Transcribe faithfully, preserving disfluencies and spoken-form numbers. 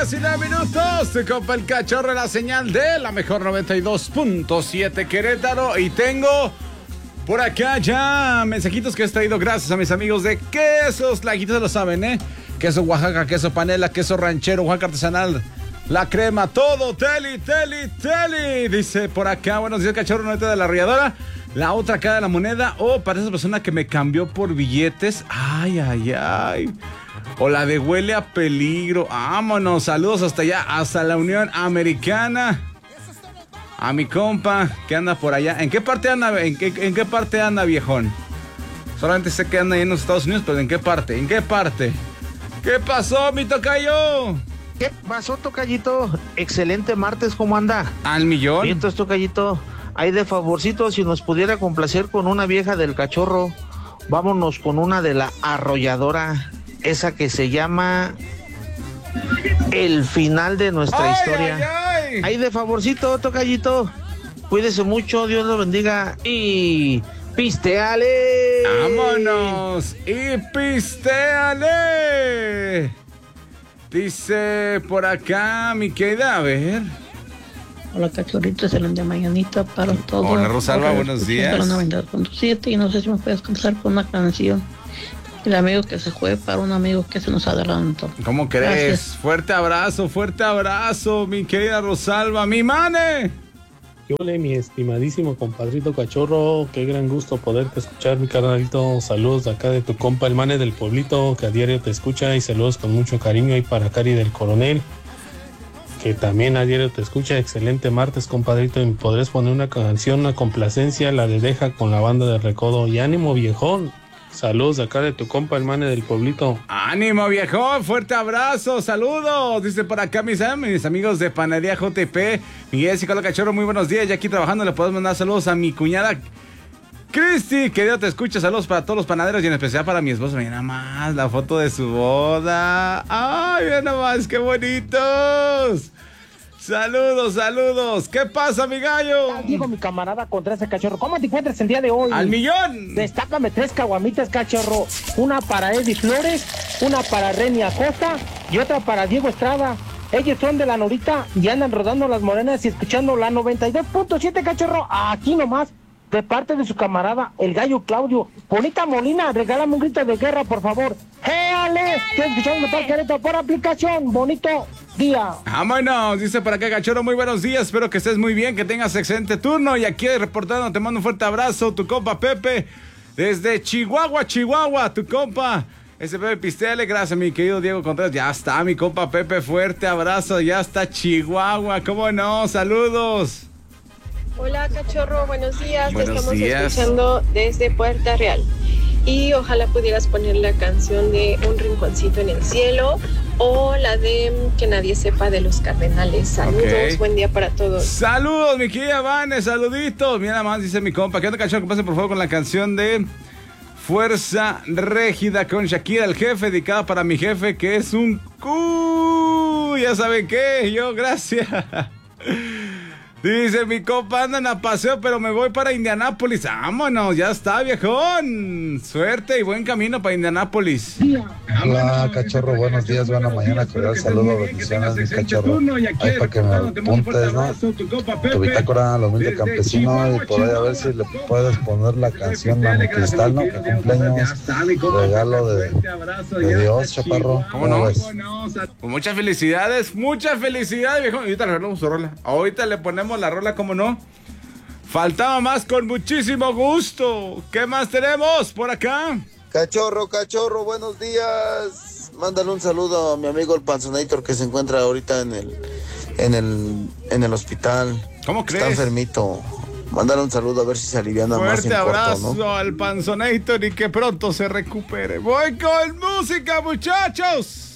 diecinueve minutos. Tu compa el Cachorro en la señal de la mejor noventa y dos punto siete Querétaro. Y tengo por acá ya mensajitos que he traído gracias a mis amigos de Quesos Laguitos, lo saben, ¿eh? Queso Oaxaca, queso panela, queso ranchero, Oaxaca artesanal, la crema, todo, teli, teli, teli. Dice por acá, buenos días, Cachorro, noventa de la Arrolladora. La otra cara de la moneda, o oh, para esa persona que me cambió por billetes. Ay, ay, ay. O la de huele a peligro. Vámonos, saludos hasta allá, hasta la Unión Americana. A mi compa que anda por allá. ¿En qué parte anda, en qué, en qué parte anda, viejón? Solamente sé que anda ahí en los Estados Unidos, pero ¿en qué parte? ¿En qué parte? ¿Qué pasó, mi tocayo? ¿Qué pasó, tocayito? Excelente martes, ¿cómo anda? Al millón. Bien, entonces, tocayito, ahí de favorcito, si nos pudiera complacer con una vieja del Cachorro, vámonos con una de la Arrolladora, esa que se llama El Final de Nuestra ay, Historia. Ay, ay. Ahí de favorcito, tocayito, cuídese mucho, Dios lo bendiga y pisteale. Vámonos y pisteale. Dice por acá mi querida, a ver. Hola, Cachorrito, excelente mañanita para todos. Hola, Rosalba, buenos días. Para noventa y dos punto siete y no sé si me puedes comenzar con una canción. El amigo que se fue para un amigo que se nos adelantó. ¿Cómo crees? Gracias. Fuerte abrazo, fuerte abrazo, mi querida Rosalba, mi mane. Hola, mi estimadísimo compadrito Cachorro, qué gran gusto poderte escuchar, mi carnalito. Saludos de acá de tu compa el Mane del pueblito, que a diario te escucha, y saludos con mucho cariño ahí para Cari del Coronel, que también a diario te escucha. Excelente martes, compadrito, y podrías poner una canción, una complacencia, la de Deja con la banda de Recodo. Y ánimo, viejón. Saludos de acá de tu compa el Mane del pueblito. Ánimo, viejón, fuerte abrazo, saludos. Dice por acá mis, mis amigos de Panadería J P, Miguel Cicola Cachorro, muy buenos días. Ya aquí trabajando le podemos mandar saludos a mi cuñada Cristi, que Dios te escucha. Saludos para todos los panaderos y en especial para mi esposo. Mira nada más la foto de su boda. Ay, mira nada más, qué bonitos. Saludos, saludos. ¿Qué pasa, mi gallo? Digo, mi camarada, contra ese Cachorro. ¿Cómo te encuentras el día de hoy? ¡Al millón! Destácame tres caguamitas, Cachorro. Una para Eddie Flores, una para Reni Acosta y otra para Diego Estrada. Ellos son de la Norita y andan rodando las morenas y escuchando la noventa y dos punto siete, Cachorro. Aquí nomás, de parte de su camarada, el gallo Claudio. Bonita Molina, regálame un grito de guerra, por favor. ¡Éale! Estoy escuchando para Querétaro por aplicación. Bonito día. Vámonos, dice por acá Cachorro, muy buenos días, espero que estés muy bien, que tengas excelente turno. Y aquí reportando, te mando un fuerte abrazo, tu compa Pepe, desde Chihuahua, Chihuahua, tu compa, ese Pepe Pisteale. Gracias, mi querido Diego Contreras, ya está, mi compa Pepe, fuerte abrazo, ya está Chihuahua, cómo no, saludos. Hola, Cachorro, buenos días, Buenos te estamos días. escuchando desde Puerta Real. Y ojalá pudieras poner la canción de Un Rinconcito en el Cielo o la de Que Nadie Sepa de los Cardenales. Saludos, Okay. Buen día para todos. Saludos, mi querida Vane, saluditos. Mira nada más, dice mi compa, ¿qué onda, Cachorro? Que pase por favor con la canción de Fuerza Régida con Shakira, el jefe, dedicada para mi jefe, que es un cu. Ya saben qué, yo, gracias. Dice mi compa, andan a paseo, pero me voy para Indianápolis. Vámonos, ya está, viejón. Suerte y buen camino para Indianápolis. Hola, Cachorro, buenos días, buena mañana, cordial saludo, bendiciones, mi Cachorro. Ahí para que me apuntes, ¿no? Tu bitácora, lo humilde campesino, y por ahí a ver si le puedes poner la canción a mi Cristal, ¿no? Que cumpleaños, regalo de, de Dios, chaparro. ¿Cómo no? Con muchas felicidades, muchas felicidades, viejo. Ahorita le ponemos su rola. Ahorita le ponemos la rola, ¿cómo no? Faltaba más, con muchísimo gusto. ¿Qué más tenemos por acá? Cachorro, cachorro, buenos días. Mándale un saludo a mi amigo el Panzonator, que se encuentra ahorita en el, en el, en el hospital. ¿Cómo crees? Está enfermito. Mándale un saludo a ver si se aliviana más Fuerte en abrazo, corto, ¿no? al Panzonator y que pronto se recupere. Voy con música, muchachos.